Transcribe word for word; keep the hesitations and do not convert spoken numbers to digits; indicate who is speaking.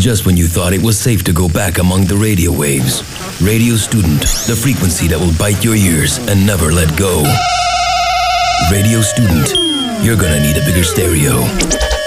Speaker 1: Just when you thought it was safe to go back among the radio waves. Radio Student, the frequency that will bite your ears and never let go. Radio Student, you're gonna need a bigger stereo.